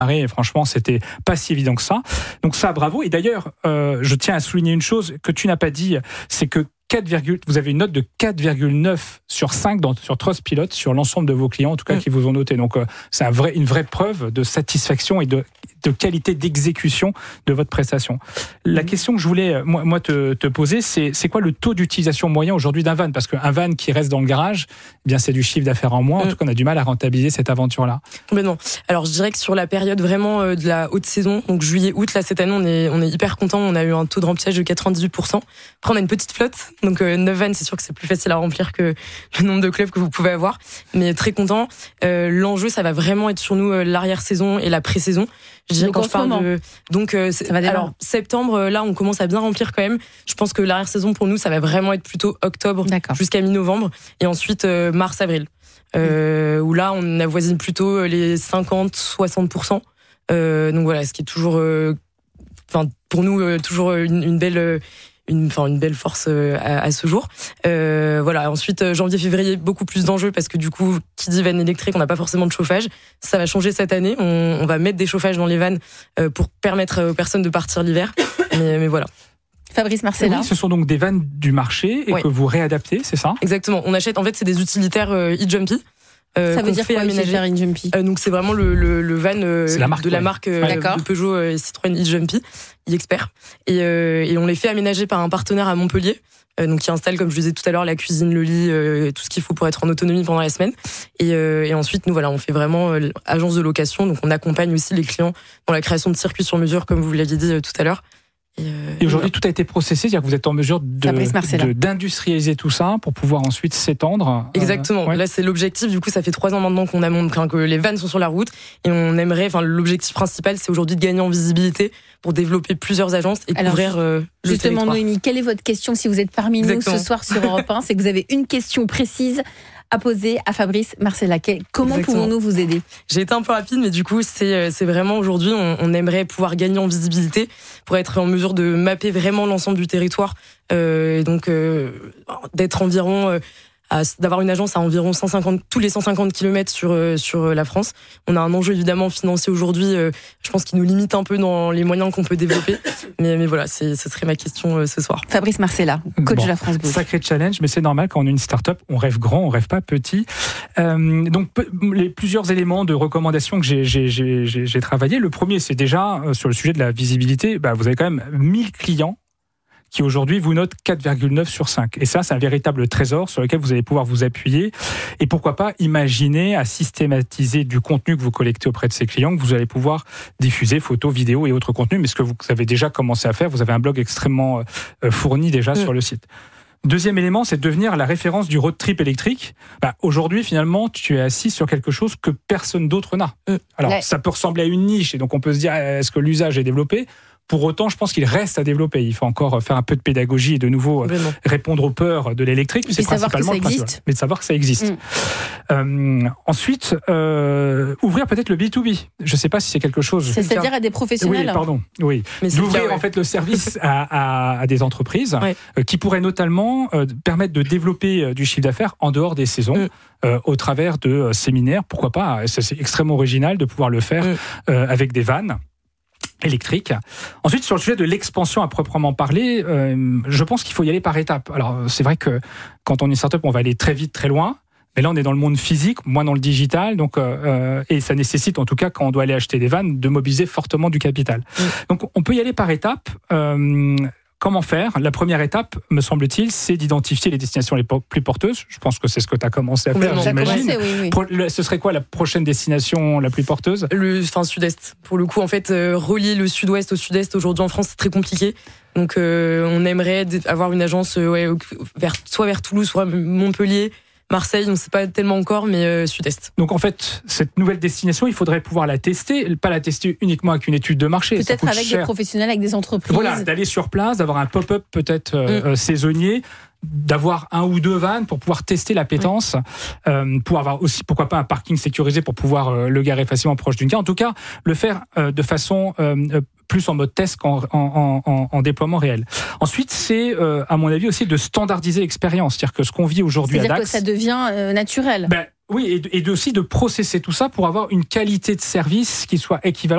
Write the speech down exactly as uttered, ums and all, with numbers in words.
Et franchement, c'était pas si évident que ça. Donc ça, bravo. Et d'ailleurs, euh, je tiens à souligner une chose que tu n'as pas dit, c'est que quatre, vous avez une note de quatre virgule neuf sur cinq dans, sur Trustpilot sur l'ensemble de vos clients, en tout cas, mmh. qui vous ont noté. Donc, euh, c'est un vrai, une vraie preuve de satisfaction et de, de qualité d'exécution de votre prestation. La mmh. question que je voulais, moi, moi te, te poser, c'est, c'est quoi le taux d'utilisation moyen aujourd'hui d'un van ? Parce qu'un van qui reste dans le garage, eh bien, c'est du chiffre d'affaires en moins. Mmh. En tout cas, on a du mal à rentabiliser cette aventure-là. Mais non. Alors, je dirais que sur la période vraiment euh, de la haute saison, donc juillet-août, là, cette année, on est, on est hyper content. On a eu un taux de remplissage de quatre-vingt-dix-huit pour cent. Après, on a une petite flotte. Donc, euh, neuf vannes, c'est sûr que c'est plus facile à remplir que le nombre de clubs que vous pouvez avoir. Mais très content. Euh, l'enjeu, ça va vraiment être sur nous euh, l'arrière-saison et la pré-saison. Je dirais donc, quand je parle de. Donc, euh, ça va alors, septembre, là, on commence à bien remplir quand même. Je pense que l'arrière-saison, pour nous, ça va vraiment être plutôt octobre D'accord. jusqu'à mi-novembre. Et ensuite, euh, mars-avril. Euh, mmh. Où là, on avoisine plutôt les cinquante à soixante pour cent. Euh, donc voilà, ce qui est toujours. Euh, enfin, pour nous, euh, toujours une, une belle. Euh, Une, enfin, une belle force euh, à, à ce jour. Euh, voilà. Ensuite, euh, janvier-février, beaucoup plus d'enjeux parce que du coup, qui dit van électrique, on n'a pas forcément de chauffage. Ça va changer cette année. On, on va mettre des chauffages dans les vannes euh, pour permettre aux personnes de partir l'hiver. Mais, mais voilà. Fabrice Marcella. Oui, ce sont donc des vannes du marché et ouais. que vous réadaptez, c'est ça ? Exactement. On achète, en fait, c'est des utilitaires euh, e-Jumpy. Euh, ça veut dire quoi, utilitaire e-Jumpy ? euh, Donc c'est vraiment le, le, le van euh, la marque, de la ouais. marque euh, de Peugeot et Citroën e-Jumpy, e-Expert. Et, euh, et on les fait aménager par un partenaire à Montpellier, euh, donc qui installe, comme je le disais tout à l'heure, la cuisine, le lit, euh, tout ce qu'il faut pour être en autonomie pendant la semaine. Et, euh, et ensuite, nous voilà, on fait vraiment euh, agence de location, donc on accompagne aussi les clients dans la création de circuits sur mesure, comme vous l'aviez dit euh, tout à l'heure. Et, euh, et aujourd'hui, et tout a été processé, c'est-à-dire que vous êtes en mesure de, de, d'industrialiser tout ça pour pouvoir ensuite s'étendre. Exactement. Euh, ouais. Là, c'est l'objectif. Du coup, ça fait trois ans maintenant qu'on a montré que les vannes sont sur la route et on aimerait. Enfin, l'objectif principal, c'est aujourd'hui de gagner en visibilité pour développer plusieurs agences et Alors, couvrir euh, le justement, territoire. Noémie, quelle est votre question si vous êtes parmi Exactement. nous ce soir sur Europe un ? C'est que vous avez une question précise à poser à Fabrice Marcella. Comment Exactement. pouvons-nous vous aider ? J'ai été un peu rapide, mais du coup, c'est, c'est vraiment aujourd'hui, on, on aimerait pouvoir gagner en visibilité pour être en mesure de mapper vraiment l'ensemble du territoire euh, et donc euh, d'être environ... Euh, À, d'avoir une agence à environ cent cinquante, tous les cent cinquante kilomètres sur, euh, sur la France. On a un enjeu évidemment financier aujourd'hui, euh, je pense qu'il nous limite un peu dans les moyens qu'on peut développer. mais, mais voilà, c'est, ce serait ma question euh, ce soir. Fabrice Marcella, coach bon, de la France Bleu. Sacré challenge, mais c'est normal quand on est une start-up, on rêve grand, on rêve pas petit. Euh, donc les plusieurs éléments de recommandation que j'ai, j'ai, j'ai, j'ai, j'ai travaillé. Le premier, c'est déjà euh, sur le sujet de la visibilité. Bah, vous avez quand même mille clients qui aujourd'hui vous note quatre virgule neuf sur cinq. Et ça, c'est un véritable trésor sur lequel vous allez pouvoir vous appuyer. Et pourquoi pas imaginer à systématiser du contenu que vous collectez auprès de ces clients, que vous allez pouvoir diffuser, photos, vidéos et autres contenus, mais ce que vous avez déjà commencé à faire, vous avez un blog extrêmement euh, fourni déjà mmh. sur le site. Deuxième élément, c'est de devenir la référence du road trip électrique. Bah, aujourd'hui, finalement, tu es assis sur quelque chose que personne d'autre n'a. Mmh. Alors, ouais. ça peut ressembler à une niche, et donc on peut se dire, est-ce que l'usage est développé ? Pour autant, je pense qu'il reste à développer. Il faut encore faire un peu de pédagogie et de nouveau Vraiment. répondre aux peurs de l'électrique. Et c'est principalement le principal. Mais de savoir que ça existe. Mm. Euh, ensuite, euh, ouvrir peut-être le B deux B. Je ne sais pas si c'est quelque chose... C'est-à-dire à des professionnels. Oui, pardon. Oui. Mais d'ouvrir ouais. en fait le service à, à, à des entreprises ouais. euh, qui pourraient notamment euh, permettre de développer euh, du chiffre d'affaires en dehors des saisons. Mm. Euh, au travers de euh, séminaires. Pourquoi pas ? C'est, c'est extrêmement original de pouvoir le faire mm. euh, avec des vannes électrique. Ensuite, sur le sujet de l'expansion à proprement parler, euh, je pense qu'il faut y aller par étapes. Alors, c'est vrai que quand on est une start-up, on va aller très vite, très loin. Mais là, on est dans le monde physique, moins dans le digital. Donc, euh, et ça nécessite, en tout cas, quand on doit aller acheter des vannes, de mobiliser fortement du capital. Mmh. Donc, on peut y aller par étapes. Euh, Comment faire ? La première étape, me semble-t-il, c'est d'identifier les destinations les plus porteuses. Je pense que c'est ce que tu as commencé à faire, oui, j'imagine. Commencé, oui, oui. Pour, le, ce serait quoi la prochaine destination la plus porteuse ? Le enfin, sud-est. Pour le coup, en fait, euh, relier le sud-ouest au sud-est aujourd'hui en France, c'est très compliqué. Donc, euh, on aimerait avoir une agence euh, ouais, vers, soit vers Toulouse, soit Montpellier, Marseille, on ne sait pas tellement encore, mais euh, sud-est. Donc en fait, cette nouvelle destination, il faudrait pouvoir la tester, pas la tester uniquement avec une étude de marché. Peut-être avec cher. des professionnels, avec des entreprises. Voilà, d'aller sur place, d'avoir un pop-up peut-être euh, mmh. saisonnier, d'avoir un ou deux vannes pour pouvoir tester l'appétence, mmh. euh, pour avoir aussi, pourquoi pas, un parking sécurisé pour pouvoir euh, le garer facilement proche d'une gare. En tout cas, le faire euh, de façon euh, plus en mode test qu'en en, en, en déploiement réel. Ensuite, c'est, euh, à mon avis, aussi de standardiser l'expérience. C'est-à-dire que ce qu'on vit aujourd'hui à Dax... C'est-à-dire que ça devient euh, naturel. Ben, oui, et, et aussi de processer tout ça pour avoir une qualité de service qui soit équivalente